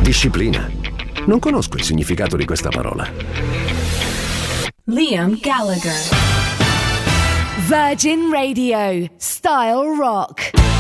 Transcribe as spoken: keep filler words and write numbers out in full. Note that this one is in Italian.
Disciplina. Non conosco il significato di questa parola. Liam Gallagher. Virgin Radio, Style Rock.